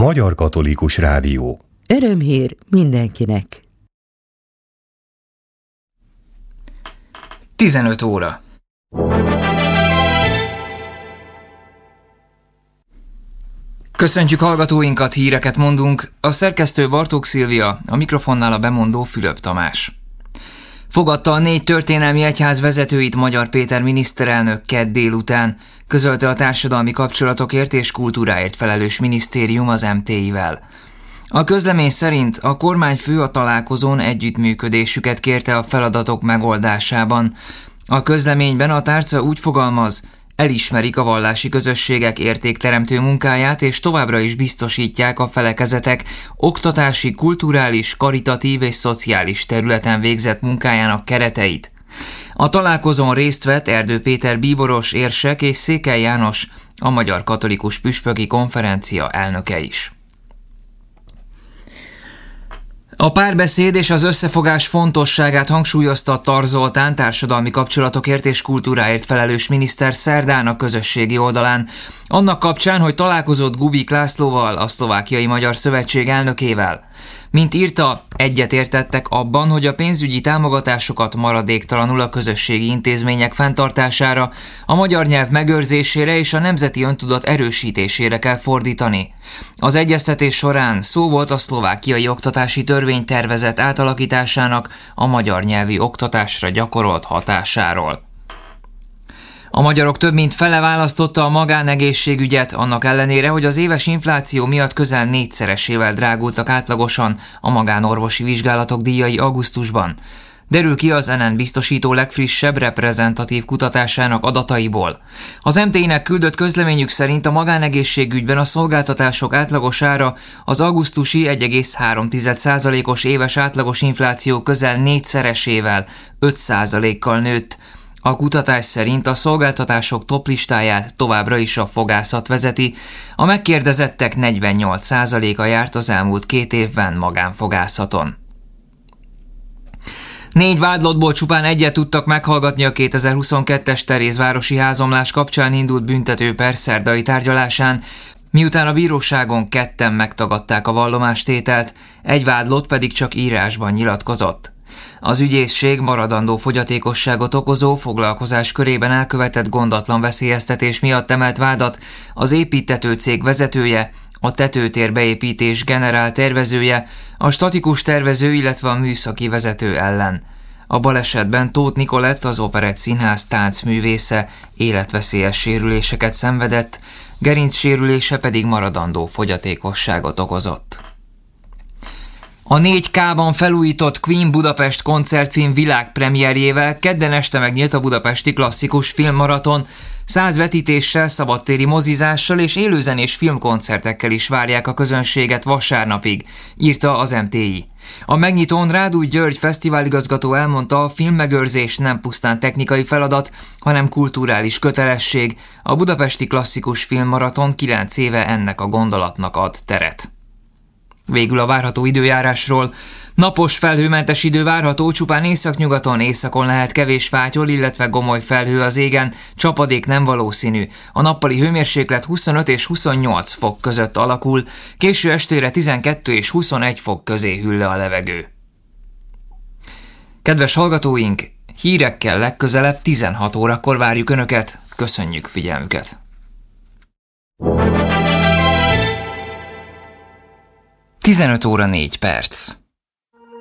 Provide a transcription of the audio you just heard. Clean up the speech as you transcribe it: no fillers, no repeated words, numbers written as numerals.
Magyar Katolikus Rádió. Örömhír mindenkinek. 15 óra. Köszöntjük hallgatóinkat, híreket mondunk. A szerkesztő Bartók Szilvia, a mikrofonnál a bemondó Fülöp Tamás. Fogadta a 4 történelmi egyház vezetőit Magyar Péter miniszterelnök kedd délután, közölte a társadalmi kapcsolatokért és kultúráért felelős minisztérium az MTI-vel. A közlemény szerint a kormányfő a találkozón együttműködésüket kérte a feladatok megoldásában. A közleményben a tárca úgy fogalmaz, elismerik a vallási közösségek értékteremtő munkáját, és továbbra is biztosítják a felekezetek oktatási, kulturális, karitatív és szociális területen végzett munkájának kereteit. A találkozón részt vett Erdő Péter bíboros érsek és Székely János, a Magyar Katolikus Püspöki Konferencia elnöke is. A párbeszéd és az összefogás fontosságát hangsúlyozta Tar Zoltán társadalmi kapcsolatokért és kultúráért felelős miniszter szerdán a közösségi oldalán. Annak kapcsán, hogy találkozott Gubik Lászlóval, a Szlovákiai Magyar Szövetség elnökével. Mint írta, egyetértettek abban, hogy a pénzügyi támogatásokat maradéktalanul a közösségi intézmények fenntartására, a magyar nyelv megőrzésére és a nemzeti öntudat erősítésére kell fordítani. Az egyeztetés során szó volt a szlovákiai oktatási törvénytervezet átalakításának a magyar nyelvi oktatásra gyakorolt hatásáról. A magyarok több mint fele választotta a magánegészségügyet, annak ellenére, hogy az éves infláció miatt közel 4-szeresével drágultak átlagosan a magánorvosi vizsgálatok díjai augusztusban. Derül ki az NN biztosító legfrissebb reprezentatív kutatásának adataiból. Az MTI-nek küldött közleményük szerint a magánegészségügyben a szolgáltatások átlagos ára az augusztusi 1,3%-os éves átlagos infláció közel 4-szeresével, 5%-kal nőtt. A kutatás szerint a szolgáltatások toplistáját továbbra is a fogászat vezeti, a megkérdezettek 48%-a járt az elmúlt 2 évben magánfogászaton. 4 vádlottból csupán egyet tudtak meghallgatni a 2022-es Terézvárosi házomlás kapcsán indult büntetőper szerdai tárgyalásán, miután a bíróságon 2-en megtagadták a vallomástételt, egy vádlott pedig csak írásban nyilatkozott. Az ügyészség maradandó fogyatékosságot okozó foglalkozás körében elkövetett gondatlan veszélyeztetés miatt emelt vádat az építtetőcég vezetője, a tetőtérbeépítés generál tervezője, a statikus tervező, illetve a műszaki vezető ellen. A balesetben Tóth Nikolett, az Operett Színház táncművésze életveszélyes sérüléseket szenvedett, gerincsérülése pedig maradandó fogyatékosságot okozott. A 4K-ban felújított Queen Budapest koncertfilm világpremierjével kedden este megnyílt a budapesti klasszikus filmmaraton. 100 vetítéssel, szabadtéri mozizással és élőzenés filmkoncertekkel is várják a közönséget vasárnapig, írta az MTI. A megnyitón Rádúj György fesztiváligazgató elmondta, a filmmegőrzés nem pusztán technikai feladat, hanem kulturális kötelesség. A budapesti klasszikus filmmaraton 9 éve ennek a gondolatnak ad teret. Végül a várható időjárásról. Napos felhőmentes idő várható, csupán északnyugaton, északon lehet kevés fátyol, illetve gomoly felhő az égen, csapadék nem valószínű. A nappali hőmérséklet 25 és 28 fok között alakul, késő estére 12 és 21 fok közé hűl le a levegő. Kedves hallgatóink, hírekkel legközelebb 16 órakor várjuk Önöket, köszönjük figyelmüket! 15 óra 4 perc.